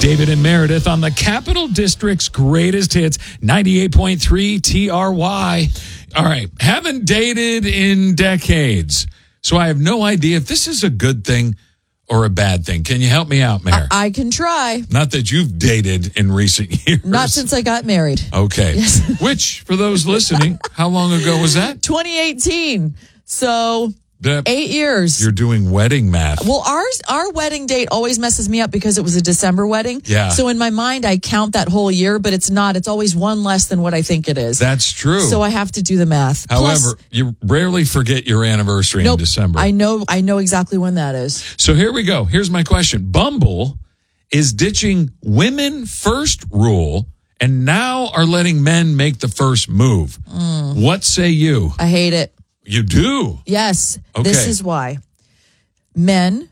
David and Meredith on the Capital District's greatest hits, 98.3 TRY. All right, haven't dated in decades, so I have no idea if this is a good thing or a bad thing. Can you help me out, Mare? I can try. Not that you've dated in recent years. Not since I got married. Okay. Yes. Which, for those listening, how long ago was that? 2018. So 8 years. You're doing wedding math. Well, our wedding date always messes me up because it was a December wedding. Yeah. So in my mind, I count that whole year, but it's not. It's always one less than what I think it is. That's true. So I have to do the math. However, you rarely forget your anniversary in December. I know exactly when that is. So here we go. Here's my question. Bumble is ditching women first rule and now are letting men make the first move. What say you? I hate it. You do? Yes. Okay. This is why. Men